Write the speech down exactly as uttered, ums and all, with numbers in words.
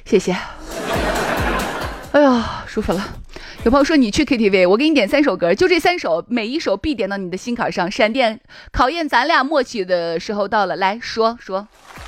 谢谢。哎呀，舒服了。有朋友说你去 K T V， 我给你点三首歌，就这三首，每一首必点到你的心坎上。闪电考验咱俩默契的时候到了，来说说。